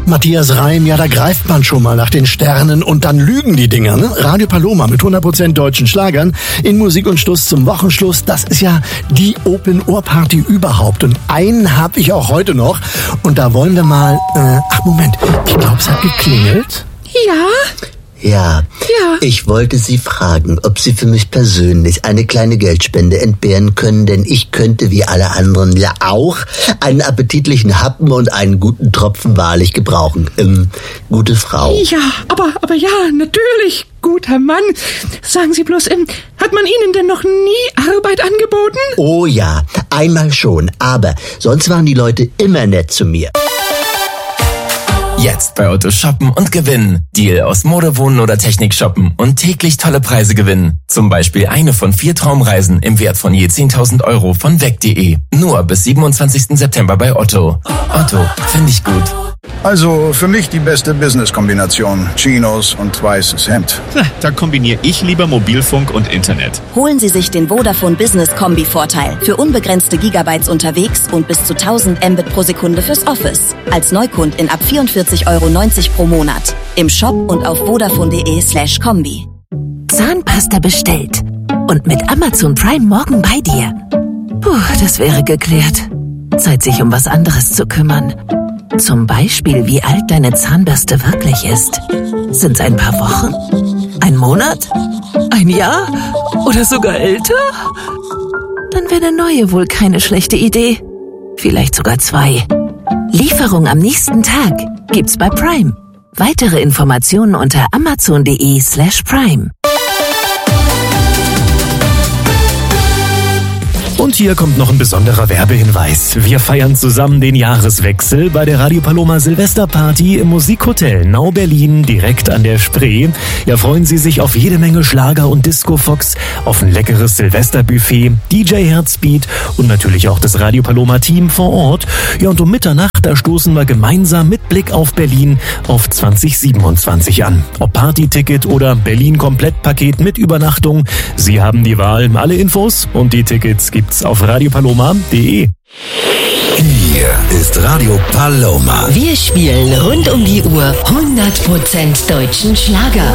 Matthias Reim, ja, da greift man schon mal nach den Sternen und dann lügen die Dinger, ne? Radio Paloma mit 100% deutschen Schlagern in Musik und Schluss zum Wochenschluss. Das ist ja die Open-Ohr-Party überhaupt. Und einen habe ich auch heute noch. Und da wollen wir mal... Moment. Ich glaube, es hat geklingelt. Ja, ich wollte Sie fragen, ob Sie für mich persönlich eine kleine Geldspende entbehren können, denn ich könnte wie alle anderen ja auch einen appetitlichen Happen und einen guten Tropfen wahrlich gebrauchen. Gute Frau. Ja, aber ja, natürlich, guter Mann. Sagen Sie bloß, hat man Ihnen denn noch nie Arbeit angeboten? Oh ja, einmal schon, aber sonst waren die Leute immer nett zu mir. Jetzt bei Otto shoppen und gewinnen. Deal aus Mode, Wohnen oder Technik shoppen und täglich tolle Preise gewinnen. Zum Beispiel eine von 4 Traumreisen im Wert von je 10.000 Euro von weg.de. Nur bis 27. September bei Otto. Otto, finde ich gut. Also für mich die beste Business-Kombination. Chinos und weißes Hemd. Da kombiniere ich lieber Mobilfunk und Internet. Holen Sie sich den Vodafone Business Kombi-Vorteil. Für unbegrenzte Gigabytes unterwegs und bis zu 1000 Mbit pro Sekunde fürs Office. Als Neukundin ab 44,90 Euro pro Monat. Im Shop und auf vodafone.de/Kombi. Zahnpasta bestellt. Und mit Amazon Prime morgen bei dir. Puh, das wäre geklärt. Zeit, sich um was anderes zu kümmern. Zum Beispiel, wie alt deine Zahnbürste wirklich ist. Sind's ein paar Wochen? Ein Monat? Ein Jahr? Oder sogar älter? Dann wäre eine neue wohl keine schlechte Idee. Vielleicht sogar 2. Lieferung am nächsten Tag gibt's bei Prime. Weitere Informationen unter amazon.de/Prime. Und hier kommt noch ein besonderer Werbehinweis. Wir feiern zusammen den Jahreswechsel bei der Radio Paloma Silvesterparty im Musikhotel Nau Berlin direkt an der Spree. Ja, freuen Sie sich auf jede Menge Schlager und Disco-Fox, auf ein leckeres Silvesterbuffet, DJ Herzbeat und natürlich auch das Radio Paloma Team vor Ort. Ja, und um Mitternacht, da stoßen wir gemeinsam mit Blick auf Berlin auf 2027 an. Ob Partyticket oder Berlin-Komplettpaket mit Übernachtung, Sie haben die Wahl. Alle Infos und die Tickets gibt's auf radiopaloma.de. Hier ist Radio Paloma. Wir spielen rund um die Uhr 100% deutschen Schlager.